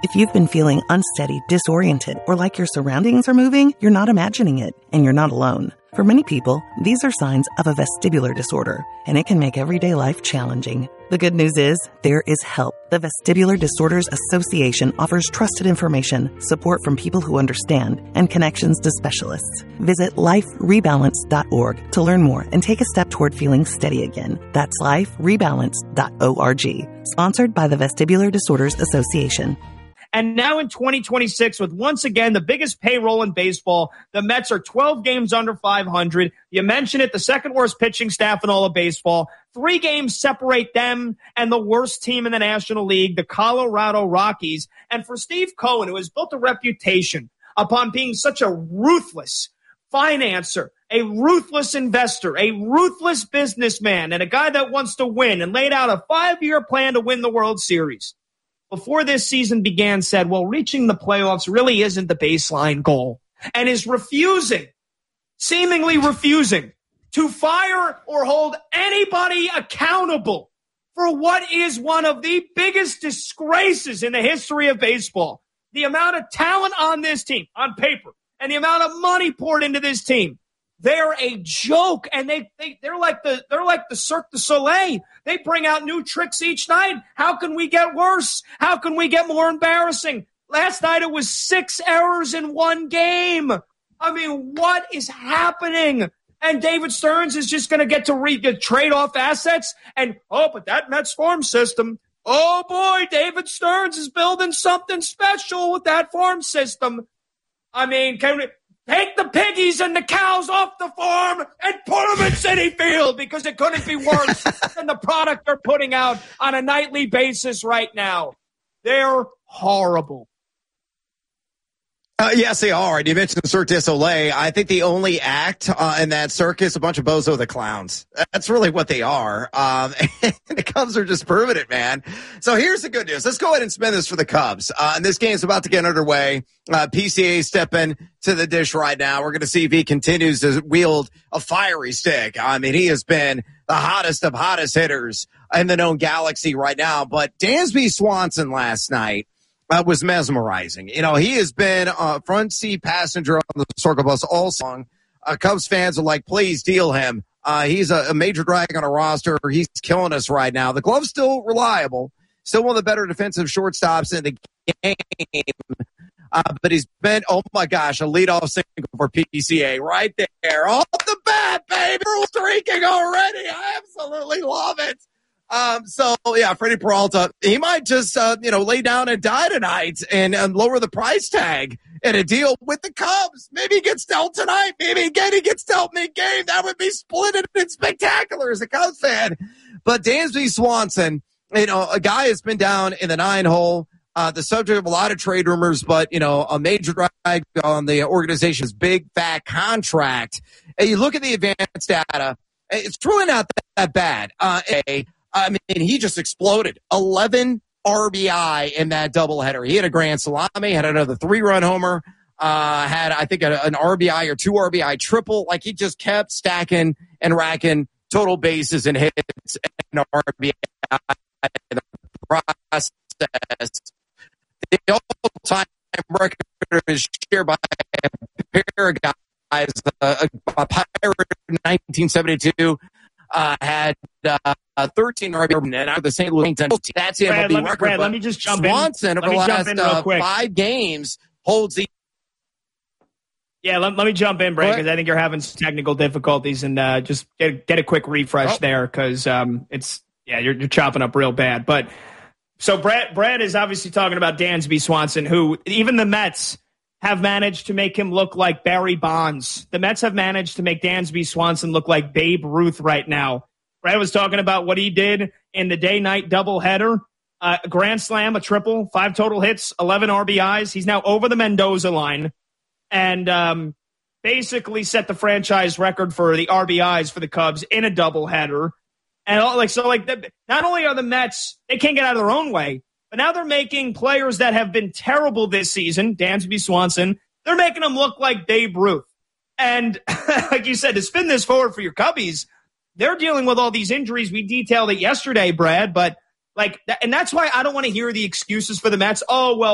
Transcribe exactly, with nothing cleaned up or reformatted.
If you've been feeling unsteady, disoriented, or like your surroundings are moving, you're not imagining it, and you're not alone. For many people, these are signs of a vestibular disorder, and it can make everyday life challenging. The good news is, there is help. The Vestibular Disorders Association offers trusted information, support from people who understand, and connections to specialists. Visit life rebalance dot org to learn more and take a step toward feeling steady again. That's life rebalance dot org. Sponsored by the Vestibular Disorders Association. And now in twenty twenty-six, with once again the biggest payroll in baseball, the Mets are twelve games under five hundred. You mentioned it, the second worst pitching staff in all of baseball. Three games separate them and the worst team in the National League, the Colorado Rockies. And for Steve Cohen, who has built a reputation upon being such a ruthless financer, a ruthless investor, a ruthless businessman, and a guy that wants to win and laid out a five-year plan to win the World Series, before this season began, said, well, reaching the playoffs really isn't the baseline goal, and is refusing, seemingly refusing, to fire or hold anybody accountable for what is one of the biggest disgraces in the history of baseball. The amount of talent on this team, on paper, and the amount of money poured into this team. They're a joke, and they, they, they're like the they're like the Cirque du Soleil. They bring out new tricks each night. How can we get worse? How can we get more embarrassing? Last night it was six errors in one game. I mean, what is happening? And David Stearns is just going to get to re- to trade off assets. And, oh, but that Mets farm system, oh, boy, David Stearns is building something special with that farm system. I mean, can we... take the piggies and the cows off the farm and put them in Citi Field, because it couldn't be worse than the product they're putting out on a nightly basis right now. They're horrible. Uh, yes, they are. And you mentioned Cirque du Soleil. I think the only act uh, in that circus, a bunch of Bozo the Clowns. That's really what they are. Um, and the Cubs are just proving it, man. So here's the good news. Let's go ahead and spin this for the Cubs. Uh, and this game's about to get underway. Uh, P C A stepping to the dish right now. We're going to see if he continues to wield a fiery stick. I mean, he has been the hottest of hottest hitters in the known galaxy right now. But Dansby Swanson last night Uh, was mesmerizing. You know, he has been a front seat passenger on the Circle Bus all song. Uh, Cubs fans are like, please deal him. Uh, he's a, a major drag on a roster. He's killing us right now. The glove's still reliable, still one of the better defensive shortstops in the game. Uh, but he's been, oh my gosh, a leadoff single for P C A right there. Off the bat, baby. We're streaking already. I absolutely love it. Um, so, yeah, Freddie Peralta, he might just, uh, you know, lay down and die tonight and, and lower the price tag in a deal with the Cubs. Maybe he gets dealt tonight. Maybe again he gets dealt mid-game. That would be splendid and spectacular as a Cubs fan. But Dansby Swanson, you know, a guy has been down in the nine hole, uh, the subject of a lot of trade rumors, but, you know, a major drag on the organization's big, fat contract. And you look at the advanced data, it's really not that, that bad. Uh, a, I mean, he just exploded. eleven R B I in that doubleheader. He had a grand salami, had another three-run homer, uh, had, I think, a, an R B I or two R B I triple. Like, he just kept stacking and racking total bases and hits and R B I in the process. The all-time record is shared by a pair of guys. Uh, a Pirate in nineteen seventy-two. Uh, had uh, thirteen R B I, and out of the Saint Louis Kings. That's the M L B Brad, record. Brad, let me just jump Swanson, in. over the last uh, five games, holds the. Yeah, let, let me jump in, Brad, because I think you're having some technical difficulties, and uh, just get get a quick refresh oh. there, because um, it's yeah, you're, you're chopping up real bad. But so Brad, Brad is obviously talking about Dansby Swanson, who even the Mets have managed to make him look like Barry Bonds. The Mets have managed to make Dansby Swanson look like Babe Ruth right now. Brad was talking about what he did in the day-night doubleheader. Uh, a grand slam, a triple, five total hits, eleven R B Is. He's now over the Mendoza line and um, basically set the franchise record for the R B Is for the Cubs in a doubleheader. And all, like so, like the, not only are the Mets, they can't get out of their own way, but now they're making players that have been terrible this season, Dansby Swanson, they're making them look like Babe Ruth. And like you said, to spin this forward for your Cubbies, they're dealing with all these injuries. We detailed it yesterday, Brad, but like, and that's why I don't want to hear the excuses for the Mets. Oh, well,